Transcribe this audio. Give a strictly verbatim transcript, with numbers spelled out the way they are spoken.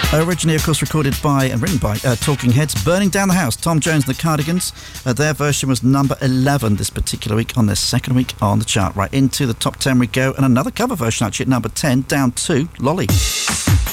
Originally, of course, recorded by and written by uh, Talking Heads. Burning Down the House, Tom Jones and the Cardigans. Uh, their version was number eleven this particular week on their second week on the chart. Right into the top ten we go, and another cover version actually at number ten, down to Lolly.